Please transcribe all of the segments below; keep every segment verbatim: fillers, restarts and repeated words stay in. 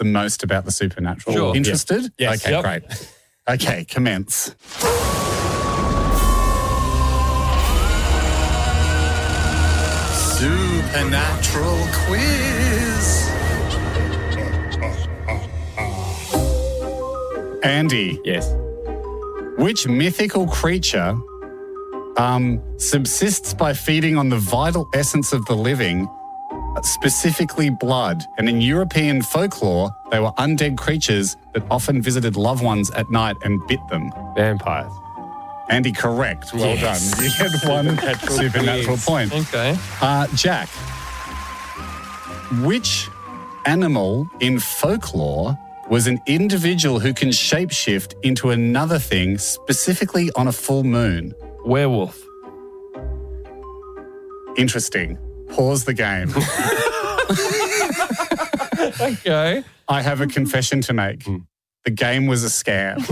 the most about the supernatural. Sure. Interested? Yeah. Yes. Okay, Yep. great. Okay, commence. Supernatural quiz. Andy. Yes. Which mythical creature um, subsists by feeding on the vital essence of the living, specifically blood? And in European folklore, they were undead creatures that often visited loved ones at night and bit them. Vampires. Andy, correct. Well Yes. done. You had one supernatural, supernatural point. Okay. Uh, Jack, which animal in folklore was an individual who can shapeshift into another thing, specifically on a full moon? Werewolf. Interesting. Pause the game. Okay. I have a confession to make. The game was a scam.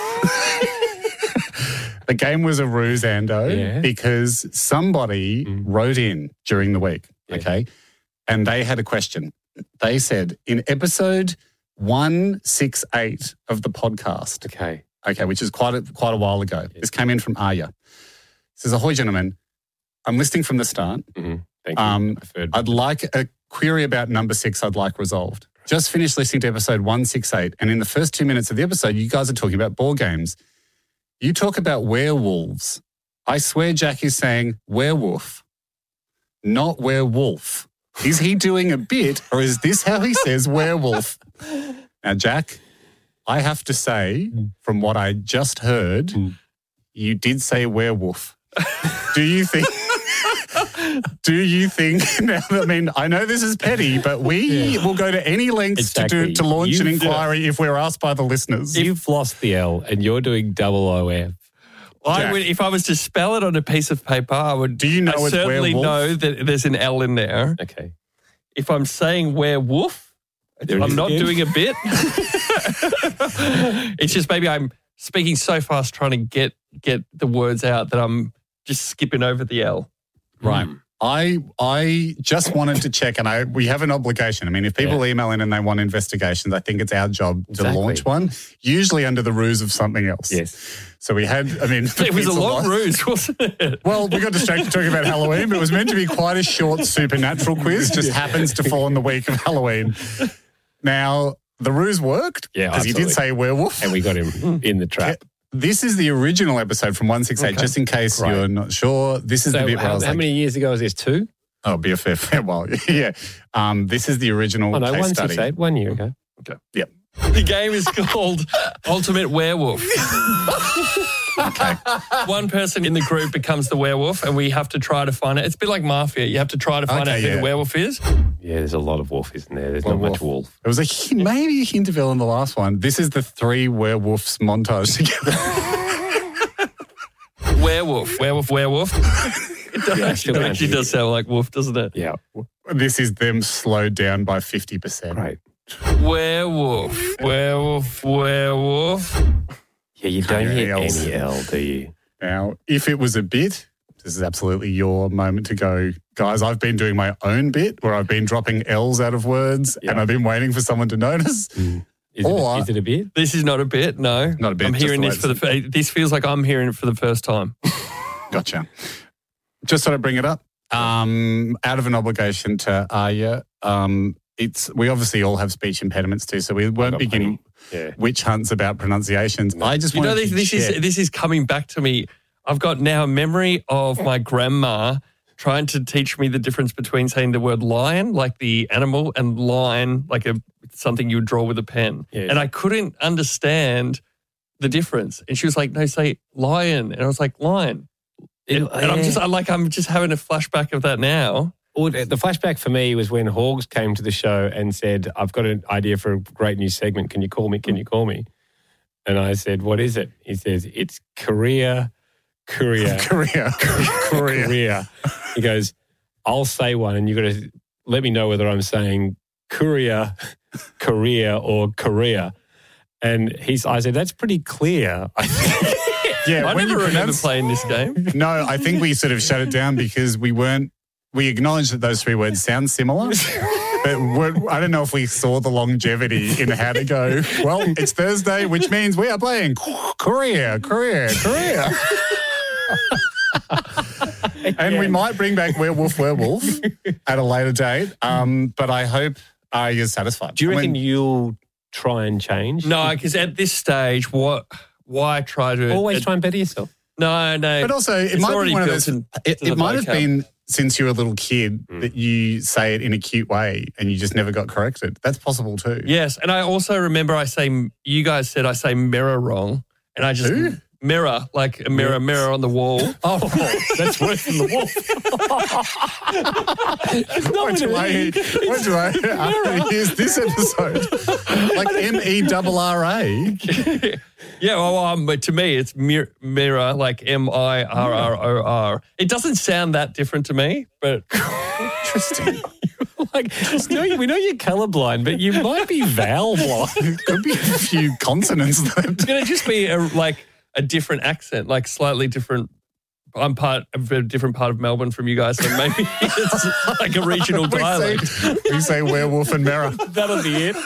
The game was a ruse, Ando, Yeah. because somebody Mm. wrote in during the week, Yeah. okay, and they had a question. They said, in episode one sixty-eight of the podcast, Okay. okay, which is quite a, quite a while ago, this came in from Arya. It says, ahoy, gentlemen, I'm listening from the start. Mm-hmm. Thank you. Um, I've heard. I'd like a query about number six I'd like resolved. Just finished listening to episode one sixty-eight, and in the first two minutes of the episode, you guys are talking about board games. You talk about werewolves. I swear Jack is saying werewolf, not werewolf. Is he doing a bit, or is this how he says werewolf? Now, Jack, I have to say, from what I just heard, Mm. you did say werewolf. Do you think... Do you think, now, I mean, I know this is petty, but we Yeah. will go to any lengths to, Exactly. do, to launch an You've- inquiry if we're asked by the listeners. You've lost the L and you're doing double O F. I Jack. would, if I was to spell it on a piece of paper, I would. Do you know I it's certainly werewolf? know that there's an L in there. Okay. If I'm saying werewolf, There it I'm is not again. doing a bit. It's just maybe I'm speaking so fast trying to get get the words out that I'm just skipping over the L. Right. I I just wanted to check, and I we have an obligation. I mean, if people email in and they want investigations, I think it's our job to Exactly. launch one, usually under the ruse of something else. Yes. So we had, I mean... It was a pizza long lot. ruse, wasn't it? Well, we got distracted talking about Halloween, but it was meant to be quite a short supernatural quiz, just happens to fall in the week of Halloween. Now, the ruse worked, Yeah, because he did absolutely. say werewolf. And we got him in the trap. This is the original episode from one sixty-eight, Okay. just in case Right. you're not sure. This is the So bit where I how, was how like, many years ago was this? Two? oh, be a fair, fair while. Yeah. Um, this is the original Oh, no, case one study. six eight, one year ago. Yep. The game is called Ultimate Werewolf. Okay. One person in the group becomes the werewolf, and we have to try to find it. It's a bit like Mafia. You have to try to find Okay, out who yeah. the werewolf is. Yeah, there's a lot of wolf, isn't there? There's Well, not much wolf. wolf. It was a hi- maybe a Hinterville in the last one. This is the three werewolves montage together. Werewolf, werewolf, werewolf. It, does, Yeah, actually, it actually does sound like wolf, doesn't it? Yeah. This is them slowed down by fifty percent. Great. Werewolf, werewolf, werewolf. Yeah, you don't Any hear else? any L, do you? Now, if it was a bit, this is absolutely your moment to go, guys. I've been doing my own bit where I've been dropping L's out of words Yeah. and I've been waiting for someone to notice. Is, Or- it, is it a bit? This is not a bit, no. Not a bit, I'm just hearing the this way for the. it's- f- This feels like I'm hearing it for the first time. Gotcha. Just thought I'd bring it up. Um, out of an obligation to Arya, um, it's we obviously all have speech impediments too, so we won't got begin Yeah. witch hunts about pronunciations. I just You know, wanted this, to this is check. this is coming back to me. I've got now a memory of my grandma trying to teach me the difference between saying the word lion, like the animal, and line, like a something you would draw with a pen. Yeah. And I couldn't understand the difference. And she was like, "No, say lion," and I was like, "Lion." And, and I'm just, I like, I'm just having a flashback of that now. Well, the flashback for me was when Hawgs came to the show and said, I've got an idea for a great new segment. Can you call me? Can you call me? And I said, what is it? He says, it's Korea, Korea, Korea. Korea. Korea. He goes, I'll say one and you've got to let me know whether I'm saying Korea, Korea, or Korea. And he's, I said, that's pretty clear. Yeah, I when never you remember pronounce- playing this game. No, I think we sort of shut it down because we weren't, we acknowledged that those three words sound similar. But we're, I don't know if we saw the longevity in how to go, well, it's Thursday, which means we are playing Korea, Korea, Korea. And we might bring back Werewolf, Werewolf at a later date. Um, but I hope uh, you're satisfied. Do you I reckon mean, you'll try and change? No, because at this stage, what? Why try to Always it, try and better yourself. No, no. But also, it it's might be already one of built those. in- It, to the it might have vocab. been since you were a little kid mm. that you say it in a cute way and you just never got corrected. That's possible too. Yes, and I also remember I say you guys said I say mirror wrong, and I just Who? mirror like a mirror, mirror on the wall. Oh, that's worse than the wolf. What do I, what do I uh, use this episode? Like M E R R A? Yeah, well, um, but to me, it's mir- mirror, like M I R R O R. It doesn't sound that different to me, but Interesting. Like, we know, we know you're colourblind, but you might be vowel blind. Could be a few consonants it's that. going to just be a, like a different accent, like slightly different. I'm part of a different part of Melbourne from you guys, so maybe it's like a regional We dialect. say, we say werewolf and mirror. That'll be it.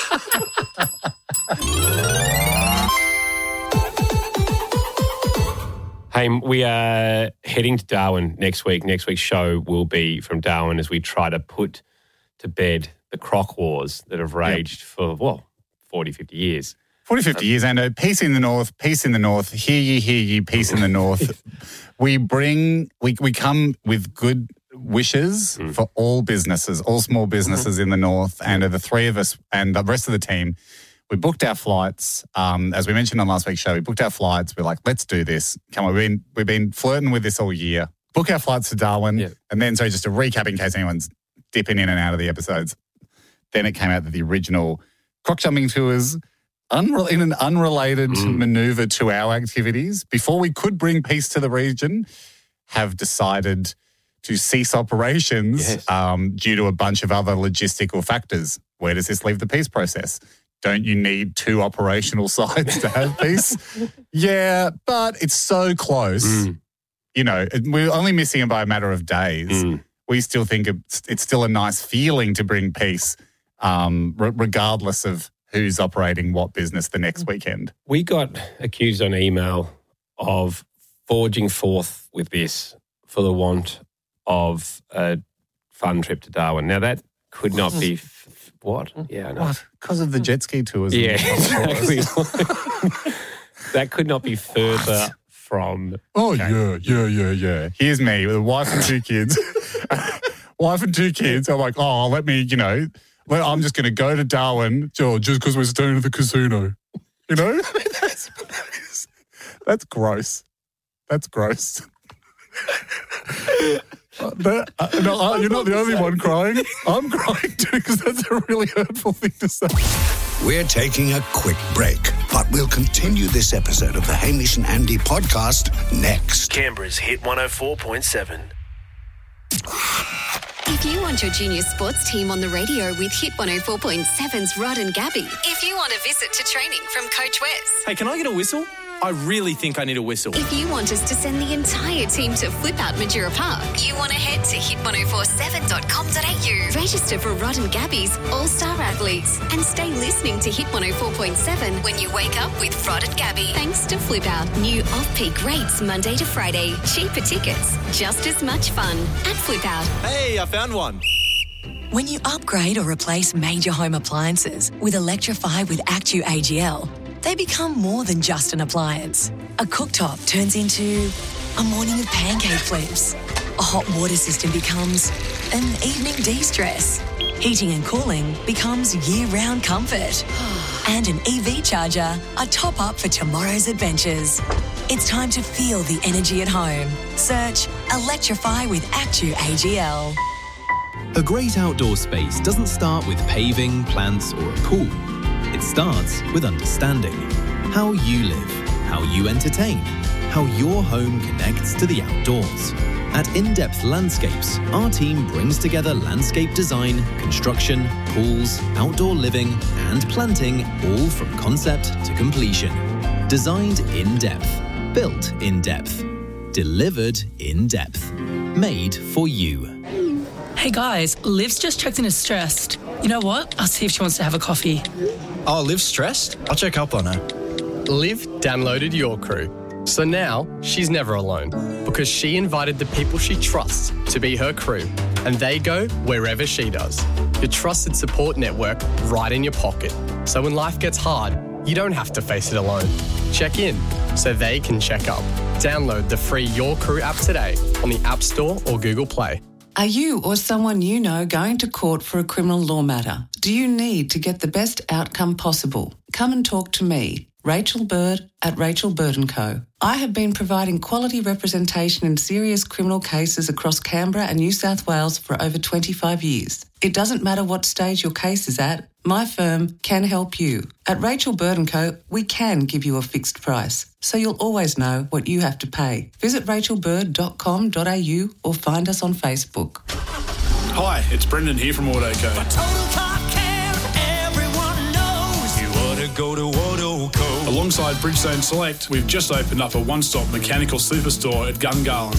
Hey, we are heading to Darwin next week. Next week's show will be from Darwin as we try to put to bed the croc wars that have raged yep. for, well, forty, fifty years. forty, fifty years, Ando. Peace in the north, peace in the north. Hear ye, hear ye, peace in the north. We bring, we, we come with good wishes mm. for all businesses, all small businesses mm-hmm. in the north. And the three of us and the rest of the team, we booked our flights. Um, as we mentioned on last week's show, we booked our flights. We're like, let's do this. Come on, we've been, we've been flirting with this all year. Book our flights to Darwin. Yeah. And then, so just to recap in case anyone's dipping in and out of the episodes, then it came out that the original croc jumping tours, unre- in an unrelated mm. manoeuvre to our activities, before we could bring peace to the region, have decided to cease operations yes. um, due to a bunch of other logistical factors. Where does this leave the peace process? Don't you need two operational sites to have peace? Yeah, but it's so close. Mm. You know, we're only missing it by a matter of days. Mm. We still think it's, it's still a nice feeling to bring peace, um, r- regardless of who's operating what business the next weekend. We got accused on email of forging forth with this for the want of a fun trip to Darwin. Now, that could not be... F- what? Yeah, I know. What? Because of the jet ski tours. Yeah, exactly. That could not be further from... Oh, okay. yeah, yeah, yeah, yeah. Here's me with a wife and two kids. wife and two kids. I'm like, oh, let me, you know... I'm just going to go to Darwin, George, just because we're staying at the casino. You know? that's, that's gross. That's gross. uh, that, uh, no, uh, you're not the only one crying. I'm crying too because that's a really hurtful thing to say. We're taking a quick break, but we'll continue this episode of the Hamish and Andy podcast next. Canberra's Hit one oh four point seven. If you want your junior sports team on the radio with Hit one oh four point seven's Rod and Gabby. If you want a visit to training from Coach Wes. Hey, can I get a whistle? I really think I need a whistle. If you want us to send the entire team to Flip Out Majura Park, you want to head to hit ten forty-seven dot com dot a u. Register for Rod and Gabby's All-Star Athletes and stay listening to Hit one oh four point seven when you wake up with Rod and Gabby. Thanks to Flip Out. New off-peak rates Monday to Friday. Cheaper tickets. Just as much fun at Flip Out. Hey, I found one. When you upgrade or replace major home appliances with Electrify with Actu A G L, they become more than just an appliance. A cooktop turns into a morning of pancake flips. A hot water system becomes an evening de-stress. Heating and cooling becomes year-round comfort. And an E V charger, a top-up for tomorrow's adventures. It's time to feel the energy at home. Search Electrify with Actu A G L. A great outdoor space doesn't start with paving, plants, or a pool. It starts with understanding how you live, how you entertain, how your home connects to the outdoors. At In-Depth Landscapes, our team brings together landscape design, construction, pools, outdoor living, and planting, all from concept to completion. Designed in depth, built in depth, delivered in depth, made for you. Hey guys, Liv's just checked in as stressed. You know what? I'll see if she wants to have a coffee. Oh, Liv's stressed? I'll check up on her. Liv downloaded Your Crew. So now she's never alone because she invited the people she trusts to be her crew and they go wherever she does. Your trusted support network right in your pocket. So when life gets hard, you don't have to face it alone. Check in so they can check up. Download the free Your Crew app today on the App Store or Google Play. Are you or someone you know going to court for a criminal law matter? Do you need to get the best outcome possible? Come and talk to me, Rachel Bird at Rachel Bird and Co. I have been providing quality representation in serious criminal cases across Canberra and New South Wales for over twenty-five years. It doesn't matter what stage your case is at, my firm can help you. At Rachel Bird and Co, we can give you a fixed price, so you'll always know what you have to pay. Visit rachel bird dot com dot a u or find us on Facebook. Hi, it's Brendan here from AutoCo. For total car care, everyone knows you ought to go to AutoCo. Alongside Bridgestone Select, we've just opened up a one-stop mechanical superstore at Gungahlin.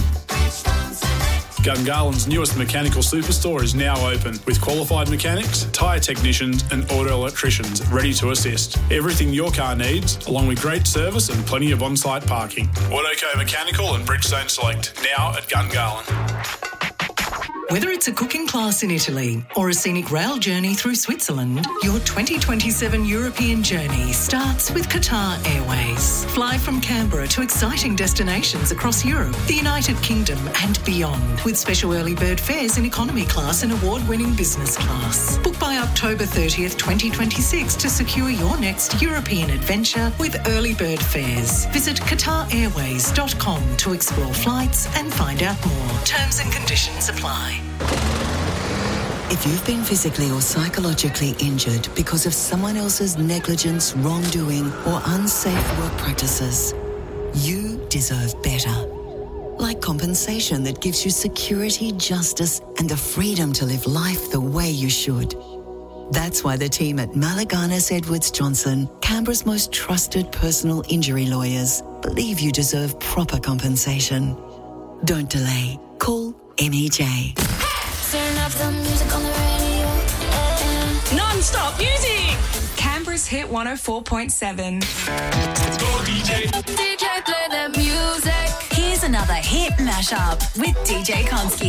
Gungahlин's newest mechanical superstore is now open with qualified mechanics, tyre technicians and auto electricians ready to assist. Everything your car needs, along with great service and plenty of on-site parking. AutoCo Mechanical and Bridgestone Select, now at Gungahlin. Whether it's a cooking class in Italy or a scenic rail journey through Switzerland, your twenty twenty-seven European journey starts with Qatar Airways. Fly from Canberra to exciting destinations across Europe, the United Kingdom and beyond, with special early bird fares in economy class and award-winning business class. Book by October thirtieth, twenty twenty-six to secure your next European adventure with early bird fares. Visit qatar airways dot com to explore flights and find out more. Terms and conditions apply. If you've been physically or psychologically injured because of someone else's negligence, wrongdoing, or unsafe work practices, you deserve better. Like compensation that gives you security, justice, and the freedom to live life the way you should. That's why the team at Malaganas Edwards Johnson, Canberra's most trusted personal injury lawyers, believe you deserve proper compensation. Don't delay. Call M E J. Turn up the music on the radio. Yeah. Non-stop music. Canberra's Hit one oh four point seven. Go D J. D J, play that music. Here's another hit mashup with D J Konski.